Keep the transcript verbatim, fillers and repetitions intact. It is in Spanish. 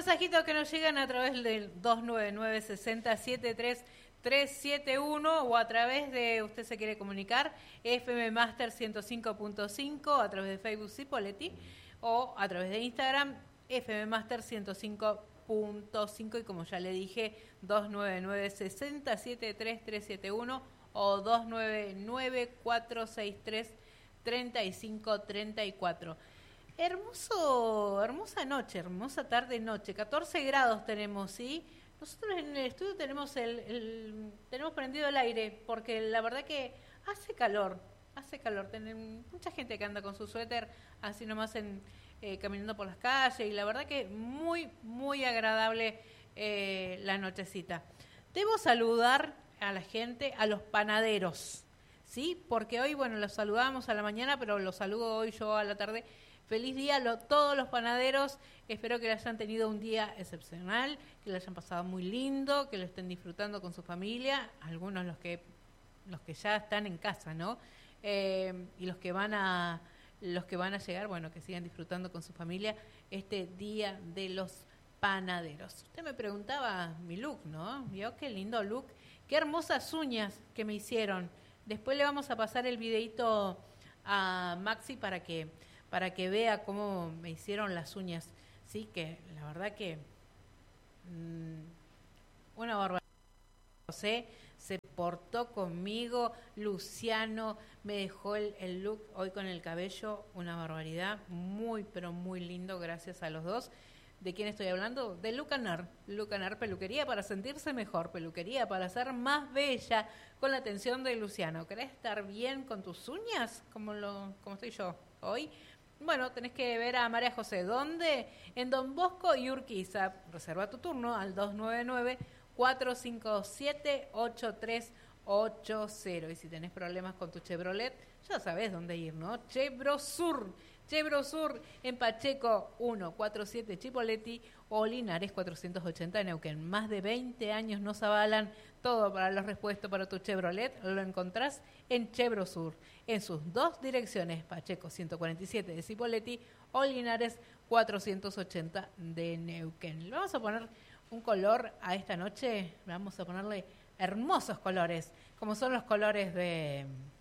mensajitos que nos llegan a través del dos nueve nueve, seis cero, siete tres tres siete uno o a través de, usted se quiere comunicar, F M Master ciento cinco punto cinco, a través de Facebook Cipolletti, o a través de Instagram, F M Master ciento cinco punto cinco, y como ya le dije, dos nueve nueve, seis cero, siete tres tres siete uno o dos nueve nueve, cuatro seis tres, tres cinco tres cuatro. Hermoso, hermosa noche, hermosa tarde-noche, catorce grados tenemos, ¿sí? Nosotros en el estudio tenemos el, el tenemos prendido el aire, porque la verdad que hace calor, hace calor. Tienen mucha gente que anda con su suéter así nomás en, eh, caminando por las calles, y la verdad que muy, muy agradable eh, la nochecita. Debo saludar a la gente, a los panaderos, ¿sí? Porque hoy, bueno, los saludamos a la mañana, pero los saludo hoy yo a la tarde. Feliz día a lo, todos los panaderos. Espero que hayan tenido un día excepcional, que lo hayan pasado muy lindo, que lo estén disfrutando con su familia. Algunos los que los que ya están en casa, ¿no? Eh, y los que van a los que van a llegar, bueno, que sigan disfrutando con su familia este día de los panaderos. Usted me preguntaba mi look, ¿no? ¿Vio qué lindo look? Qué hermosas uñas que me hicieron. Después le vamos a pasar el videito a Maxi para que para que vea cómo me hicieron las uñas. Sí, que la verdad que mmm, una barbaridad. José se portó conmigo, Luciano me dejó el, el look hoy con el cabello, una barbaridad, muy pero muy lindo, gracias a los dos. ¿De quién estoy hablando? De Lucanar. Lucanar Peluquería para sentirse mejor, peluquería para ser más bella, con la atención de Luciano. ¿Querés estar bien con tus uñas, como, lo, como estoy yo hoy? Bueno, tenés que ver a María José. ¿Dónde? En Don Bosco y Urquiza. Reserva tu turno al dos nueve nueve, cuatro cinco siete, ocho tres ocho cero. Y si tenés problemas con tu Chevrolet, ya sabés dónde ir, ¿no? Chevrosur. Chevrosur en Pacheco ciento cuarenta y siete Chipolletti o Linares cuatrocientos ochenta Neuquén. Más de veinte años nos avalan todo para los repuestos para tu Chevrolet. Lo encontrás en Chevrosur, en sus dos direcciones, Pacheco ciento cuarenta y siete de Chipolletti o Linares cuatrocientos ochenta de Neuquén. Le vamos a poner un color a esta noche, vamos a ponerle hermosos colores, como son los colores de